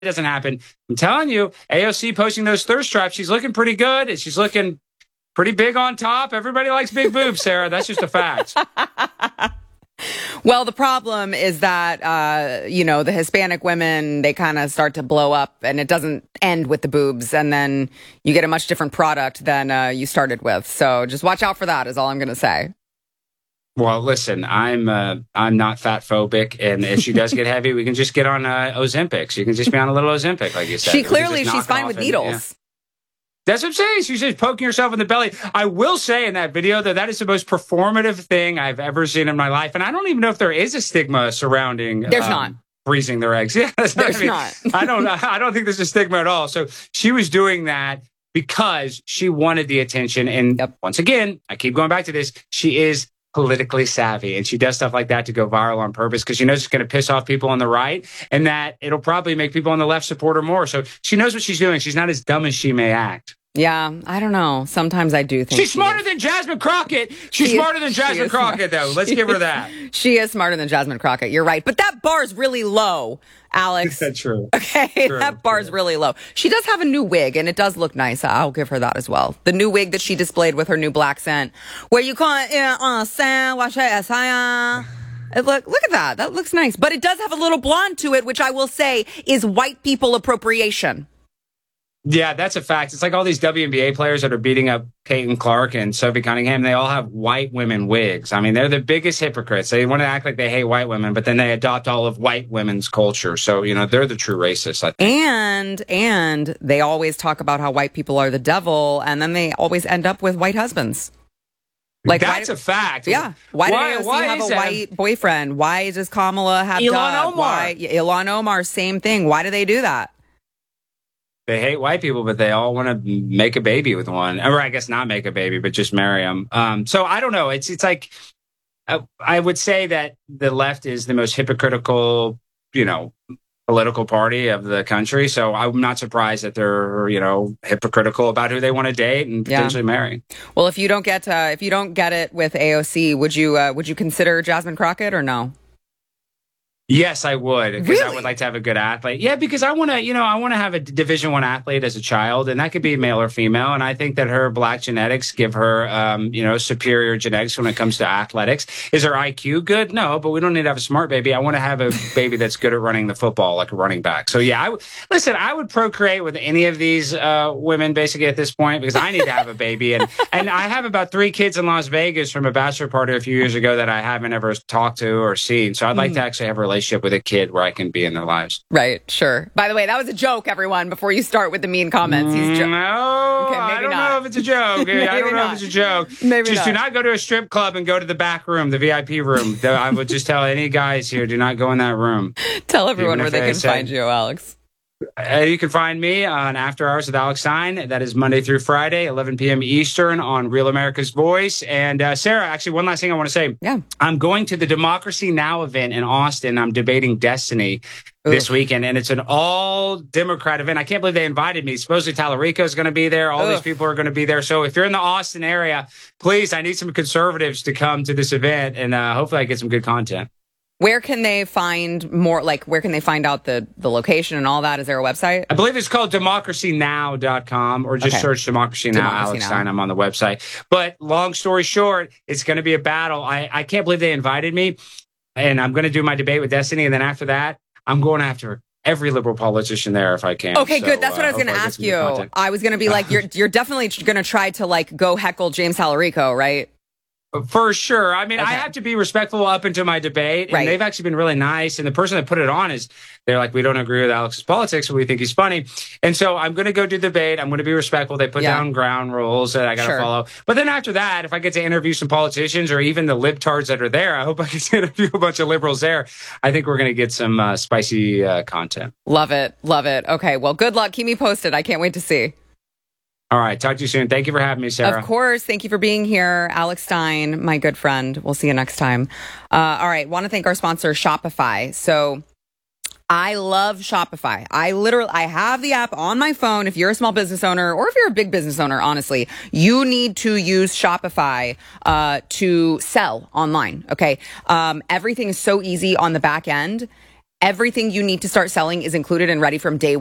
doesn't happen. I'm telling you, AOC posting those thirst traps, she's looking pretty good. And she's looking pretty big on top. Everybody likes big boobs, Sarah. That's just a fact. Well, the problem is that, the Hispanic women, they kind of start to blow up and it doesn't end with the boobs. And then you get a much different product than you started with. So just watch out for that is all I'm going to say. Well, listen, I'm not fat phobic. And if she does get heavy, we can just get on Ozempic. You can just be on a little Ozempic, like you said. She's fine with needles. That's what I'm saying. She's just poking herself in the belly. I will say in that video that is the most performative thing I've ever seen in my life. And I don't even know if there is a stigma surrounding There's not. freezing their eggs. Yeah, there's not. I don't think there's a stigma at all. So she was doing that because she wanted the attention. And Once again, I keep going back to this. She is politically savvy and she does stuff like that to go viral on purpose because she knows it's going to piss off people on the right and that it'll probably make people on the left support her more. So she knows what she's doing. She's not as dumb as she may act. Yeah, I don't know. Sometimes I do think she's smarter than Jasmine Crockett. She's smarter than Jasmine Crockett, though. Let's give her that. She is smarter than Jasmine Crockett. You're right. But that bar's really low, Alex. That's true. Okay, that bar's really low. She does have a new wig, and it does look nice. I'll give her that as well. The new wig that she displayed with her new black scent, where you can't, look at that. That looks nice. But it does have a little blonde to it, which I will say is white people appropriation. Yeah, that's a fact. It's like all these WNBA players that are beating up Caitlin Clark and Sophie Cunningham. They all have white women wigs. I mean, they're the biggest hypocrites. They want to act like they hate white women, but then they adopt all of white women's culture. So, they're the true racists, I think. And they always talk about how white people are the devil, and then they always end up with white husbands. Like that's a fact. Yeah. Why does AOC have a white boyfriend? Why does Kamala have Ilhan Omar? Ilhan Omar, same thing. Why do they do that? They hate white people, but they all want to make a baby with one. Or I guess not make a baby, but just marry them. So I don't know. It's like, I would say that the left is the most hypocritical, political party of the country. So I'm not surprised that they're, hypocritical about who they want to date and potentially marry. Well, if you don't get it with AOC, would you consider Jasmine Crockett or no? Yes, I would, because really? I would like to have a good athlete. Yeah, because I want to have a Division I athlete as a child, and that could be male or female. And I think that her black genetics give her, superior genetics when it comes to athletics. Is her IQ good? No, but we don't need to have a smart baby. I want to have a baby that's good at running the football, like a running back. So yeah, I would procreate with any of these women basically at this point because I need to have a baby, and I have about 3 kids in Las Vegas from a bachelor party a few years ago that I haven't ever talked to or seen. So I'd like to actually have a relationship with a kid where I can be in their lives. Right, sure. By the way, that was a joke, everyone, before you start with the mean comments. No, okay, I don't know if it's a joke. I don't know if it's a joke. Just do not go to a strip club and go to the back room, the VIP room. I would just tell any guys here, do not go in that room. Tell everyone where they can find you, Alex. You can find me on After Hours with Alex Stein. That is Monday through Friday, 11 p.m. Eastern on Real America's Voice. And Sarah, actually, one last thing I want to say. Yeah. I'm going to the Democracy Now! Event in Austin. I'm debating Destiny this weekend, and it's an all-Democrat event. I can't believe they invited me. Supposedly Tallarico is going to be there. All these people are going to be there. So if you're in the Austin area, please, I need some conservatives to come to this event, and hopefully I get some good content. Where can they find more, where can they find out the location and all that? Is there a website? I believe it's called democracynow.com or just search Democracy Now, Alex Stein. I'm on the website. But long story short, it's going to be a battle. I can't believe they invited me, and I'm going to do my debate with Destiny. And then after that, I'm going after every liberal politician there if I can. Okay, good. That's what I was going to ask you. I was going to be you're definitely going to try to go heckle James Tallarico, right? For sure. I mean, I have to be respectful up until my debate. And they've actually been really nice. And the person that put it on they're like, we don't agree with Alex's politics, but we think he's funny. And so I'm going to go do the debate. I'm going to be respectful. They put down ground rules that I got to follow. But then after that, if I get to interview some politicians or even the libtards that are there, I hope I get to interview a bunch of liberals there. I think we're going to get some spicy content. Love it. Love it. Okay. Well, good luck. Keep me posted. I can't wait to see. All right. Talk to you soon. Thank you for having me, Sarah. Of course. Thank you for being here. Alex Stein, my good friend. We'll see you next time. All right. Want to thank our sponsor, Shopify. So I love Shopify. I have the app on my phone. If you're a small business owner or if you're a big business owner, honestly, you need to use Shopify to sell online. Okay. Everything is so easy on the back end. Everything you need to start selling is included and ready from day